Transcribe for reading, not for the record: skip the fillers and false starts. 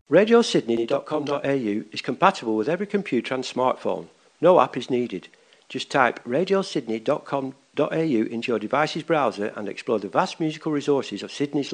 RadioSydney.com.au is compatible with every computer and smartphone. No app is needed. Just type RadioSydney.com.au into your device's browser and explore the vast musical resources of Sydney's